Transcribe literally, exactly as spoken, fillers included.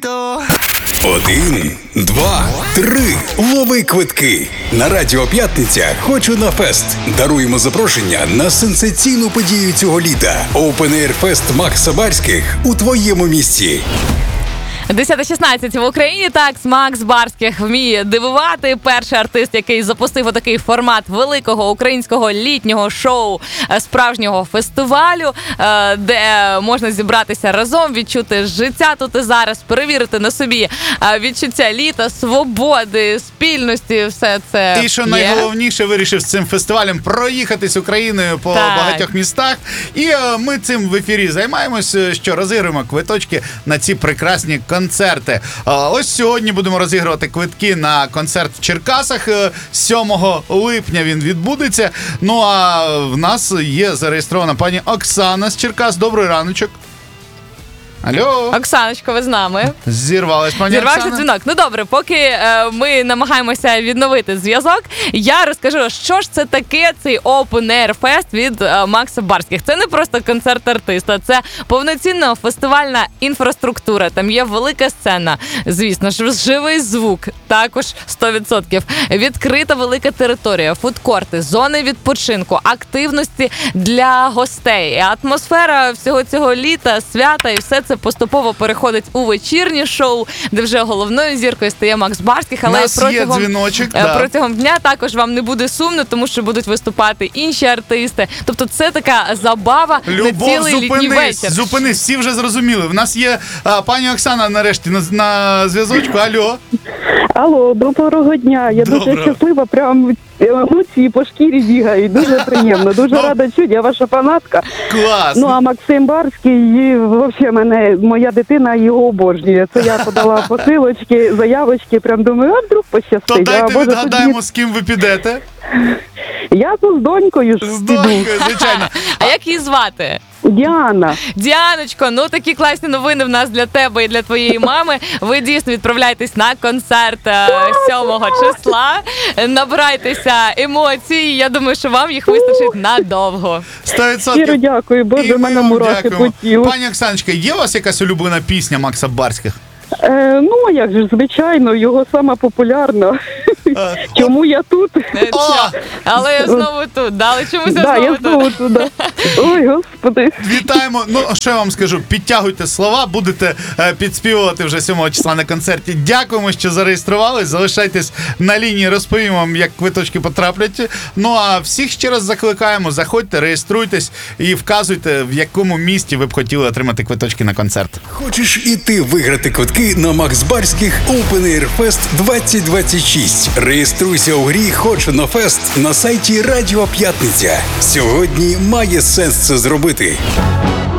Один, два, три. Лови квитки. На Радіо П'ятниця «Хочу на фест». Даруємо запрошення на сенсаційну подію цього літа. Open Air Fest Макса Барських у твоєму місці. десята шістнадцять в Україні. Так, Макс Барських вміє дивувати. Перший артист, який запустив отакий формат великого українського літнього шоу, справжнього фестивалю, де можна зібратися разом, відчути життя тут і зараз, перевірити на собі відчуття літа, свободи, спільності, все це. І що є. найголовніше, вирішив з цим фестивалем проїхатись Україною по так. багатьох містах. І е, ми цим в ефірі займаємось, що розігруємо квиточки на ці прекрасні концерти. А, ось сьогодні будемо розігрувати квитки на концерт в Черкасах. сьомого липня він відбудеться. Ну а в нас є зареєстрована пані Оксана з Черкас. Добрий раночок. Алло. Оксаночко, ви з нами. Зірвалась пані Зірвався Оксана. дзвінок. Ну добре, поки е, ми намагаємося відновити зв'язок, я розкажу, що ж це таке цей Open Air Fest від е, Макса Барських. Це не просто концерт артиста, це повноцінна фестивальна інфраструктура. Там є велика сцена, звісно ж, живий звук, також сто відсотків. Відкрита велика територія, фудкорти, зони відпочинку, активності для гостей. І атмосфера всього цього літа, свята і все це поступово переходить у вечірнє шоу, де вже головною зіркою стає Макс Барських. Але Нас протягом, є дзвіночок, е, да. протягом дня також вам не буде сумно, тому що будуть виступати інші артисти. Тобто це така забава Любов, на цілий літній зупинись, вечір. зупинись, всі вже зрозуміли. В нас є а, пані Оксана нарешті на, на зв'язочку. Алло. Алло, доброго дня. Я Доброго. дуже щаслива, прям емоції по шкірі бігають. Дуже приємно, дуже Ну. рада чути, я ваша фанатка. Клас. Ну а Максим Барський, і, взагалі мене, моя дитина його обожнює. Це я подала посилочки, заявочки, прям думаю, а вдруг То пощастить. А, дайте Боже, відгадаємо, тут з ким ви підете. ні- Я тут з донькою ж З піду. донькою, звичайно. А як її звати? Діана. Діаночко, ну такі класні новини в нас для тебе і для твоєї мами. Ви дійсно відправляйтесь на концерт е, сьомого числа. Набирайтеся емоцій. Я думаю, що вам їх вистачить надовго. сто відсотків. Щиро дякую, І Боже, ми мене вам мурахи по дякуємо. тілу. Пані Оксаночка, є у вас якась улюблена пісня Макса Барських? Е, ну, а як же, звичайно, його сама популярна. Е, Чому я тут? Е, О! що? Але я знову тут. Дали чомусь я Да, я знову тут. знову туди. Ой, господи. Вітаємо. Ну, що я вам скажу, підтягуйте слова, будете е, підспівувати вже сьомого числа на концерті. Дякуємо, що зареєструвались. Залишайтесь на лінії, розповім вам, як квиточки потраплять. Ну, а всіх ще раз закликаємо, заходьте, реєструйтесь і вказуйте, в якому місті ви б хотіли отримати квиточки на концерт. Хочеш і ти виграти квитки на Макс Барських Open Air Fest двадцять двадцять шість? Реєструйся у грі «Хочу на фест» на сайті Радіо П'ятниця. Сьогодні має сенс це зробити.